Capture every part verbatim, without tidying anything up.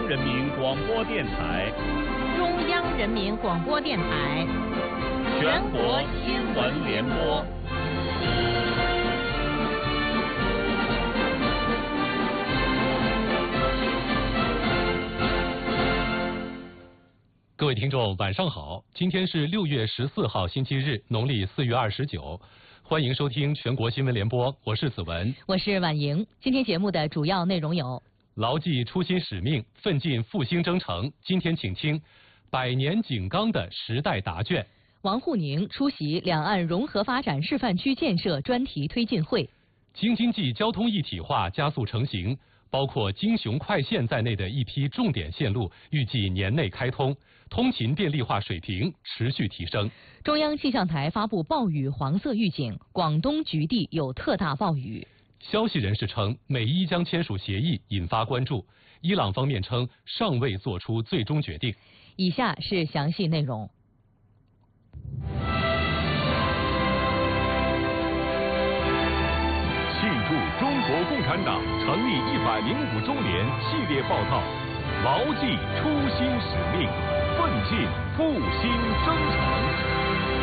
央人民广播电台， 中央人民广播电台， 全国新闻联播。 各位听众，晚上好！今天是六月十四号，星期日，农历四月二十九。欢迎收听全国新闻联播，我是子文， 我是婉莹。今天节目的主要内容有： 牢记初心使命，奋进复兴征程。今天请听百年井冈的时代答卷。 王沪宁出席两岸融合发展示范区建设专题推进会。 京津冀交通一体化加速成型，包括京雄快线在内的一批重点线路预计年内开通，通勤便利化水平持续提升。 中央气象台发布暴雨黄色预警，广东局地有特大暴雨。 消息人士称，美伊将签署协议，引发关注。伊朗方面称，尚未做出最终决定。 以下是详细内容。 庆祝中国共产党成立一百零五周年系列报道，牢记初心使命，奋进复兴征程。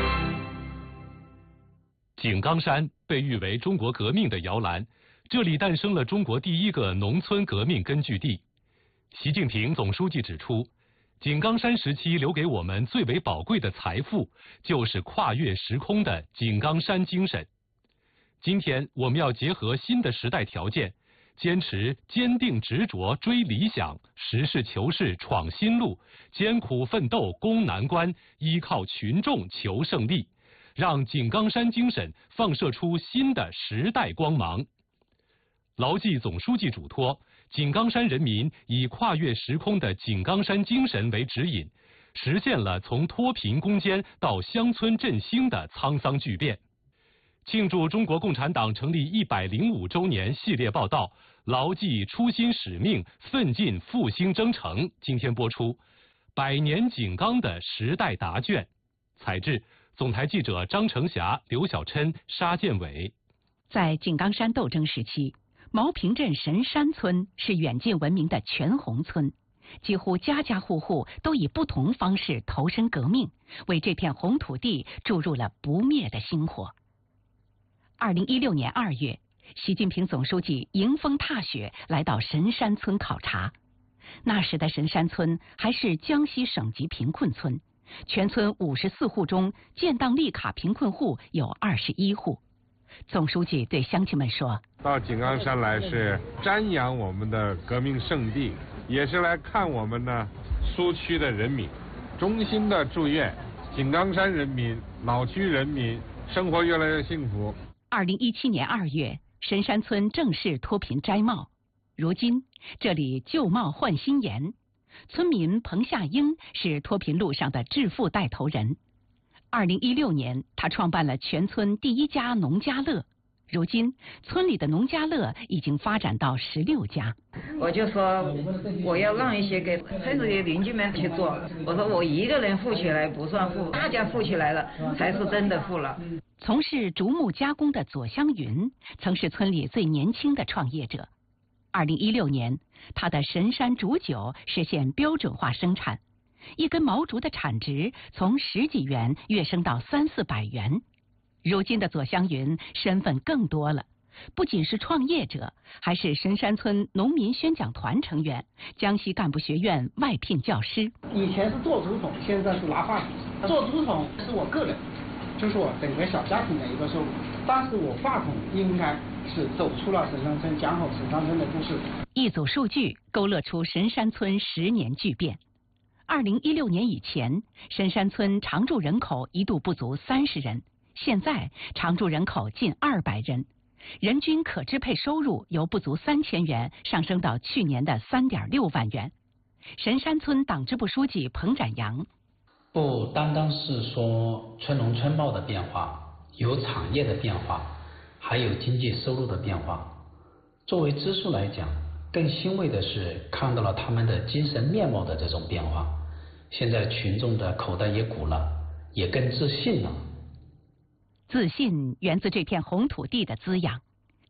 井冈山被誉为中国革命的摇篮，这里诞生了中国第一个农村革命根据地。习近平总书记指出，井冈山时期留给我们最为宝贵的财富，就是跨越时空的井冈山精神。今天我们要结合新的时代条件，坚持坚定执着追理想，实事求是闯新路，艰苦奋斗攻难关，依靠群众求胜利，让井冈山精神放射出新的时代光芒。牢记总书记嘱托，井冈山人民以跨越时空的井冈山精神为指引，实现了从脱贫攻坚到乡村振兴的沧桑巨变。庆祝中国共产党成立一百零五周年系列报道，牢记初心使命，奋进复兴征程。今天播出百年井冈的时代答卷，采制总台记者张成霞、刘小琛、沙建伟。 在井冈山斗争时期，毛坪镇神山村是远近闻名的全红村，几乎家家户户都以不同方式投身革命，为这片红土地注入了不灭的星火。二零一六年二月，习近平总书记迎风踏雪来到神山村考察。那时的神山村还是江西省级贫困村，全村五十四户中，建档立卡贫困户有二十一户。总书记对乡亲们说： 到井冈山来是瞻仰我们的革命圣地，也是来看我们呢苏区的人民，衷心的祝愿井冈山人民、老区人民生活越来越幸福。 二零一七年二月，神山村正式脱贫摘帽。如今，这里旧帽换新颜。村民彭夏英是脱贫路上的致富带头人。二零一六年，他创办了全村第一家农家乐。如今，村里的农家乐已经发展到十六家。 我就说我要让一些给村子里邻居们去做。我说我一个人富起来不算富，大家富起来了才是真的富了。 从事竹木加工的左香云曾是村里最年轻的创业者。二零一六年，他的神山竹酒实现标准化生产，一根毛竹的产值从十几元跃升到三四百元。如今的左香云身份更多了，不仅是创业者，还是神山村农民宣讲团成员，江西干部学院外聘教师。 以前是做竹筒，现在是拿话筒。做竹筒是我个人，就是我整个小家庭的一个收入，但是我话筒应该是走出了神山村，讲好神山村的故事。 一组数据勾勒出神山村十年巨变。二零一六年以前，神山村常住人口一度不足三十人，现在常住人口近二百人，人均可支配收入由不足三千元上升到去年的三点六万元。神山村党支部书记彭展阳： 不单单是说村农村贸的变化，有产业的变化，还有经济收入的变化。作为支书来讲，更欣慰的是看到了他们的精神面貌的这种变化。现在群众的口袋也鼓了，也更自信了。 自信源自这片红土地的滋养。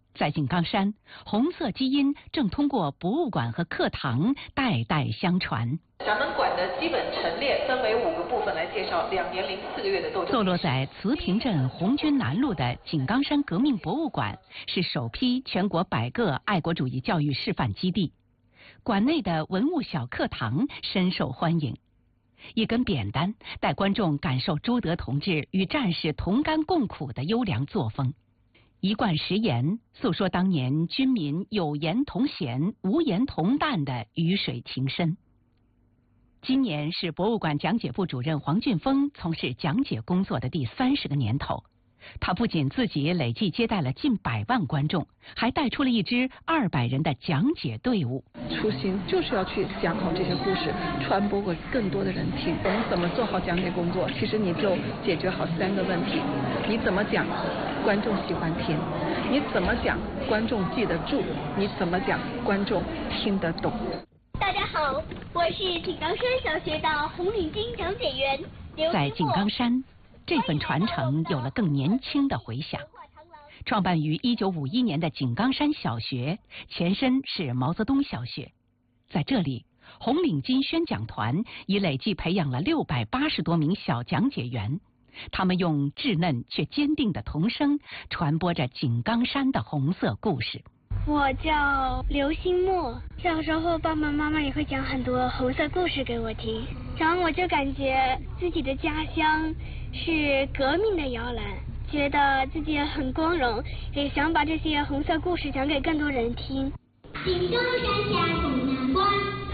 在井冈山，红色基因正通过博物馆和课堂代代相传。 闸门馆的基本陈列分为五个部分来介绍两年零四个月的斗争。 坐落在慈平镇红军南路的井冈山革命博物馆，是首批全国百个爱国主义教育示范基地。馆内的文物小课堂深受欢迎。一根扁担带观众感受朱德同志与战士同甘共苦的优良作风。一贯实言诉说当年军民有言同咸、无言同淡的鱼水情深。今年是博物馆讲解部主任黄俊峰从事讲解工作的第三十个年头。他不仅自己累计接待了近百万观众，还带出了一支二百人的讲解队伍。 初心就是要去讲好这些故事，传播给更多的人听。我们怎么做好讲解工作？其实你就解决好三个问题：你怎么讲，观众喜欢听；你怎么讲，观众记得住；你怎么讲，观众听得懂。 大家好，我是井冈山小学的红领巾讲解员刘。 在井冈山，这份传承有了更年轻的回响。创办于一九五一年的井冈山小学，前身是毛泽东小学。在这里，红领巾宣讲团已累计培养了六百八十多名小讲解员，他们用稚嫩却坚定的童声，传播着井冈山的红色故事。 我叫刘新墨，小时候爸爸妈妈也会讲很多红色故事给我听，然后我就感觉自己的家乡是革命的摇篮，觉得自己也很光荣，也想把这些红色故事讲给更多人听。 井冈山下种南瓜。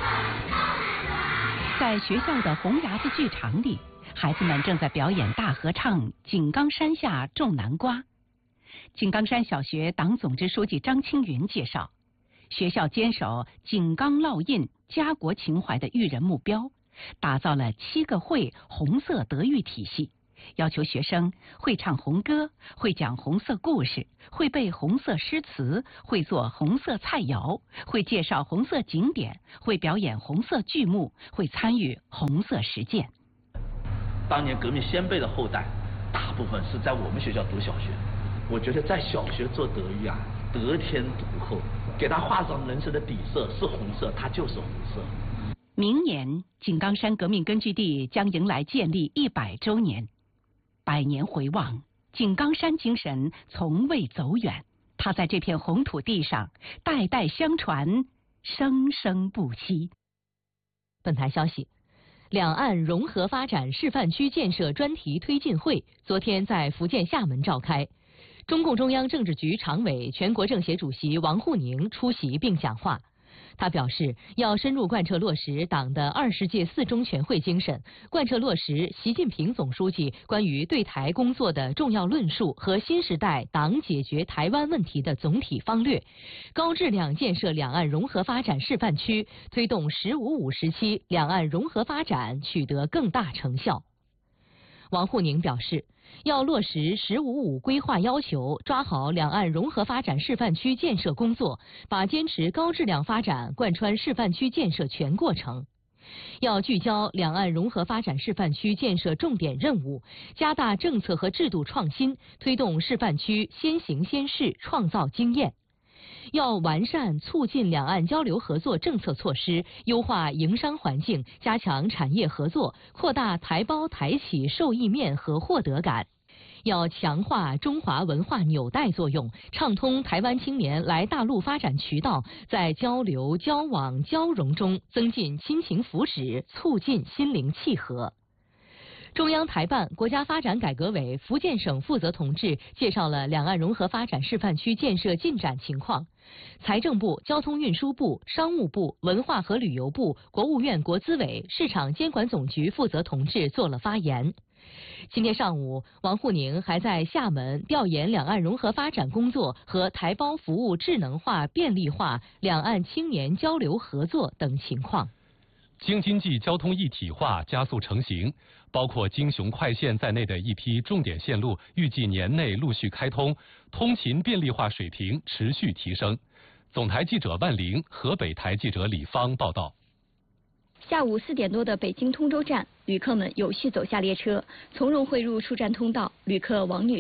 在学校的红牙子剧场里，孩子们正在表演大合唱《井冈山下种南瓜》。井冈山小学党总支书记张青云介绍，学校坚守井冈烙印、家国情怀的育人目标，打造了七个会红色德育体系，要求学生会唱红歌，会讲红色故事，会背红色诗词，会做红色菜肴，会介绍红色景点，会表演红色剧目，会参与红色实践。 当年革命先辈的后代，大部分是在我们学校读小学。我觉得在小学做德育啊，得天独厚，给他画上人生的底色是红色，它就是红色。 明年井冈山革命根据地将迎来建立一百周年，百年回望，井冈山精神从未走远，它在这片红土地上代代相传，生生不息。 本台消息，两岸融合发展示范区建设专题推进会昨天在福建厦门召开。中共中央政治局常委、全国政协主席王沪宁出席并讲话。他表示，要深入贯彻落实党的二十届四中全会精神，贯彻落实习近平总书记关于对台工作的重要论述和新时代党解决台湾问题的总体方略，高质量建设两岸融合发展示范区，推动“十五五”时期两岸融合发展取得更大成效。王沪宁表示，要落实“十五五”规划要求，抓好两岸融合发展示范区建设工作，把坚持高质量发展贯穿示范区建设全过程。要聚焦两岸融合发展示范区建设重点任务，加大政策和制度创新，推动示范区先行先试，创造经验。要完善促进两岸交流合作政策措施，优化营商环境，加强产业合作，扩大台胞台企受益面和获得感。要强化中华文化纽带作用，畅通台湾青年来大陆发展渠道，在交流、交往、交融中增进亲情福祉，促进心灵契合。中央台办、国家发展改革委福建省负责同志介绍了两岸融合发展示范区建设进展情况。财政部、交通运输部、商务部、文化和旅游部、国务院国资委、市场监管总局负责同志做了发言。今天上午，王沪宁还在厦门调研两岸融合发展工作和台胞服务智能化、便利化、两岸青年交流合作等情况。 京津冀交通一体化加速成型，包括京雄快线在内的一批重点线路预计年内陆续开通，通勤便利化水平持续提升。总台记者万玲、河北台记者李芳报道。 下午四点多的北京通州站，旅客们有序走下列车，从容汇入出站通道。旅客王女士：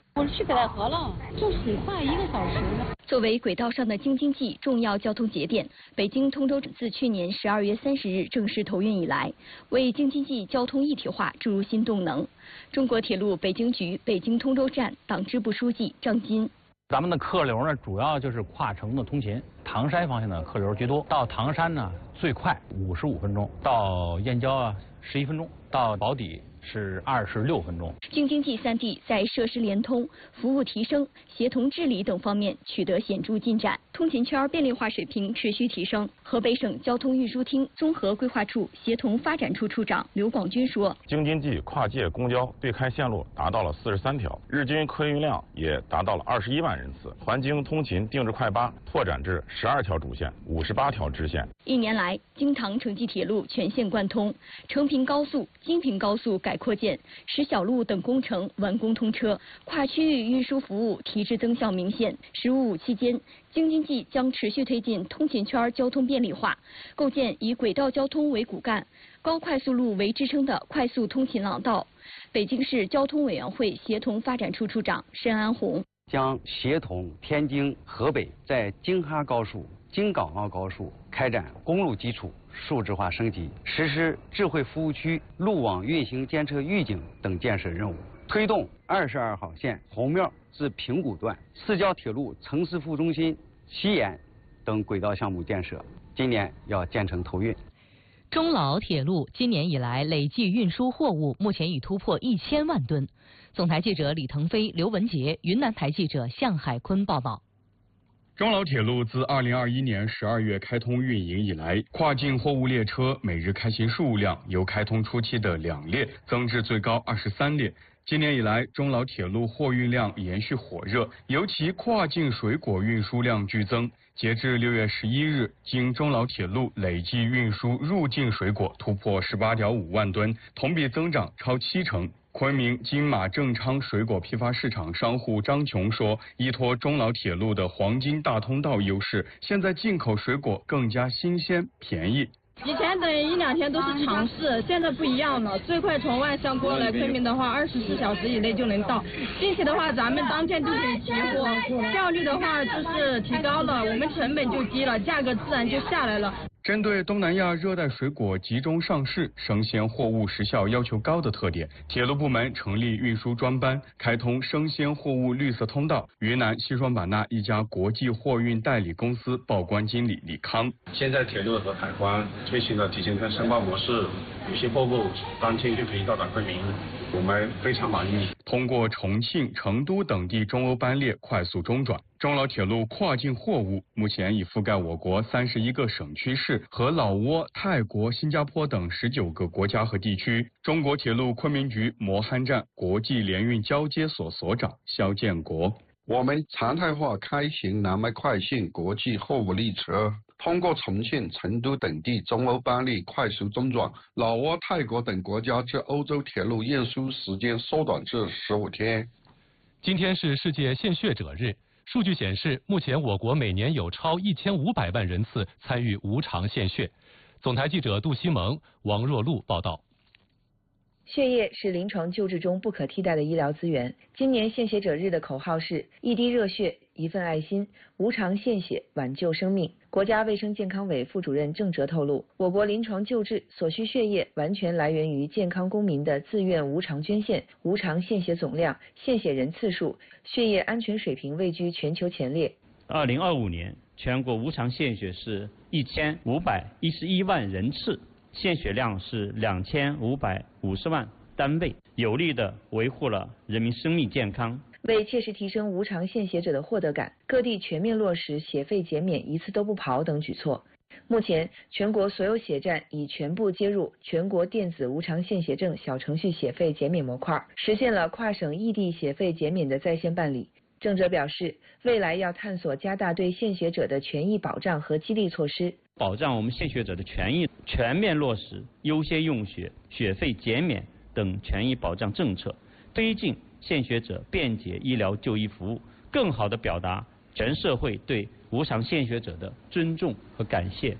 我是去北戴河了，就很快，一个小时。 作为轨道上的京津冀重要交通节点，北京通州自去年十二月三十日正式投运以来，为京津冀交通一体化注入新动能。中国铁路北京局北京通州站党支部书记张金。 咱们的客流呢，主要就是跨城的通勤，唐山方向的客流居多。到唐山呢，最快五十五分钟；到燕郊啊，十一分钟；到宝坻是二十六分钟。 京津冀三地在设施联通、服务提升、协同治理等方面取得显著进展，通勤圈便利化水平持续提升。河北省交通运输厅综合规划处协同发展处处长刘广军说：“ 京津冀跨界公交对开线路达到了四十三条，日均客运量也达到了二十一万人次，环京通勤定制快八拓展至十二条主线、五十八条支线。” 一年来，京唐城际铁路全线贯通，成平高速、京平高速改扩建，石小路等工程完工通车，跨区域运输服务提质增效明显。“十五五”期间，京津冀将持续推进通勤圈交通便利化，构建以轨道交通为骨干、高快速路为支撑的快速通勤廊道。北京市交通委员会协同发展处处长申安红将协同天津、河北在京哈高速、京港澳高速开展公路基础数字化升级，实施智慧服务区、路网运行监测预警等建设任务，推动二十二号线红庙至平谷段、市郊铁路城市副中心西延等轨道项目建设，今年要建成投运。 中老铁路今年以来累计运输货物目前已突破一千万吨。总台记者李腾飞、刘文杰，云南台记者向海坤报道。 中老铁路自二零二一年十二月开通运营以来，跨境货物列车每日开行数量由开通初期的两列增至最高二十三列。今年以来，中老铁路货运量延续火热，尤其跨境水果运输量剧增。截至六月十一日，经中老铁路累计运输入境水果突破十八点五万吨，同比增长超七成。昆明金马正昌水果批发市场商户张琼说，依托中老铁路的黄金大通道优势，现在进口水果更加新鲜便宜。 以前等一两天都是常事，现在不一样了，最快从万象过来昆明的话，二十四小时以内就能到。并且的话，咱们当天就可以提货，效率的话就是提高了，我们成本就低了，价格自然就下来了。 针对东南亚热带水果集中上市、生鲜货物时效要求高的特点，铁路部门成立运输专班，开通生鲜货物绿色通道。云南西双版纳一家国际货运代理公司报关经理李康： 现在铁路和海关推行了提前申报模式，有些货物当天就可以到达昆明，我们非常满意。 通过重庆、成都等地中欧班列快速中转，中老铁路跨境货物目前已覆盖我国三十一个省区市和老挝、泰国、新加坡等十九个国家和地区。中国铁路昆明局磨憨站国际联运交接所所长肖建国： 我们常态化开行南麦快线国际货物列车，通过重庆、成都等地中欧班列快速中转，老挝、泰国等国家至欧洲铁路运输时间缩短至十五天。 今天是世界献血者日。数据显示，目前我国每年有超一千五百万人次参与无偿献血。总台记者杜西蒙、王若露报道。 血液是临床救治中不可替代的医疗资源。今年献血者日的口号是一滴热血，一份爱心，无偿献血，挽救生命。国家卫生健康委副主任郑哲透露，我国临床救治所需血液完全来源于健康公民的自愿无偿捐献，无偿献血总量、献血人次数、血液安全水平位居全球前列。 二零二五年，全国无偿献血是一千五百一十一万人次，献血量是两千五百五十万单位，有力地维护了人民生命健康。 为切实提升无偿献血者的获得感，各地全面落实血费减免、一次都不跑等举措。目前，全国所有血站已全部接入全国电子无偿献血证小程序血费减免模块，实现了跨省异地血费减免的在线办理。郑哲表示，未来要探索加大对献血者的权益保障和激励措施， 保障我们献血者的权益，全面落实优先用血、血费减免等权益保障政策，推进献血者便捷医疗就医服务，更好地表达全社会对无偿献血者的尊重和感谢。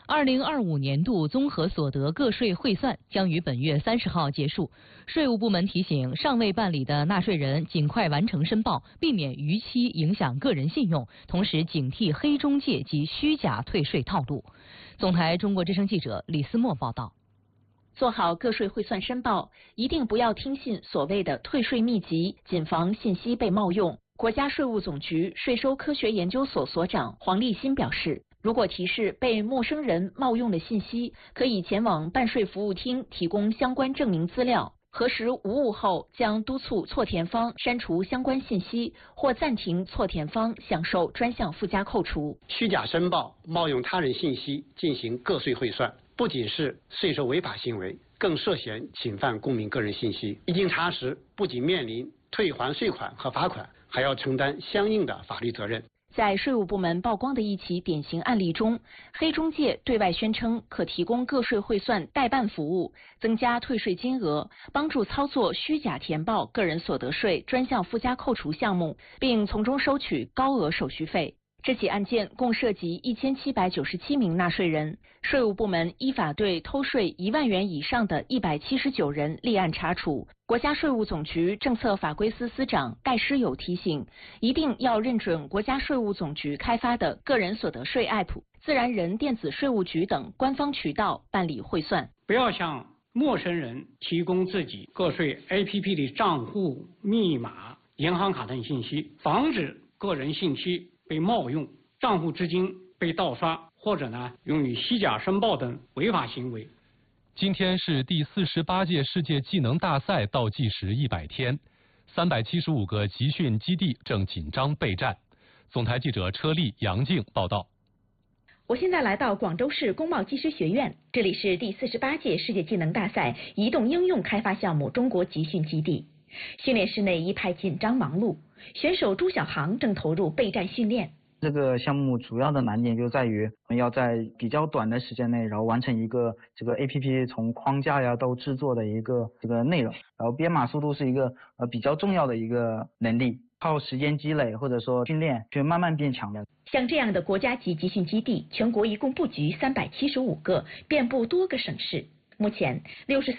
二零二五年度综合所得个税汇算将于本月三十号结束。税务部门提醒尚未办理的纳税人尽快完成申报，避免逾期影响个人信用，同时警惕黑中介及虚假退税套路。总台中国之声记者李思墨报道。 做好个税汇算申报，一定不要听信所谓的退税秘籍，谨防信息被冒用。国家税务总局税收科学研究所所长黄立新表示，如果提示被陌生人冒用的信息，可以前往办税服务厅提供相关证明资料，核实无误后，将督促错填方删除相关信息，或暂停错填方享受专项附加扣除。 虚假申报、冒用他人信息进行个税汇算，不仅是税收违法行为，更涉嫌侵犯公民个人信息。一经查实，不仅面临退还税款和罚款，还要承担相应的法律责任。 在税务部门曝光的一起典型案例中，黑中介对外宣称可提供个税汇算代办服务，增加退税金额，帮助操作虚假填报个人所得税专项附加扣除项目，并从中收取高额手续费。这起案件共涉及一千七百九十七名纳税人，税务部门依法对偷税一万元以上的一百七十九人立案查处。国家税务总局政策法规司司长戴诗友提醒，一定要认准国家税务总局开发的个人所得税 A P P、自然人电子税务局等官方渠道办理汇算。 不要向陌生人提供自己个税 A P P 的账户、密码、银行卡等信息，防止个人信息被冒用，账户资金被盗刷，或者呢用于虚假申报等违法行为。 今天是第四十八届世界技能大赛倒计时一百天，三百七十五个集训基地正紧张备战。总台记者车丽、杨静报道。 我现在来到广州市工贸技师学院，这里是第四十八届世界技能大赛移动应用开发项目中国集训基地。训练室内一派紧张忙碌，选手朱小航正投入备战训练。 这个项目主要的难点就在于我们要在比较短的时间内，然后完成一个这个 A P P 从框架呀到制作的一个这个内容，然后编码速度是一个呃比较重要的一个能力，靠时间积累或者说训练去慢慢变强的。 像这样的国家级集训基地，全国一共布局三百七十五个，遍布多个省市。目前六十